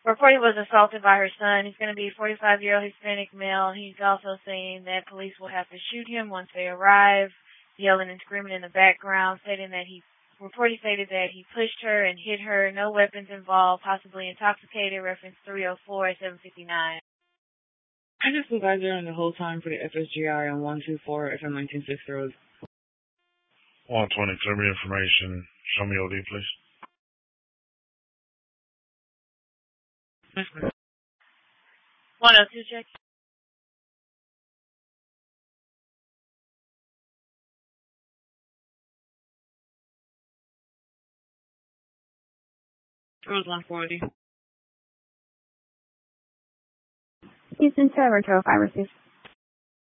reported was assaulted by her son. He's going to be a 45-year-old Hispanic male. He's also saying that police will have to shoot him once they arrive, yelling and screaming in the background, stating that reported stated that he pushed her and hit her, no weapons involved, possibly intoxicated, reference 304 at 759. I just was out there the whole time for the FSGI on 124 FM 196 Road. 120, clear me information. Show me OD, please. 102 check. Road 140. Houston Tower, 5 received.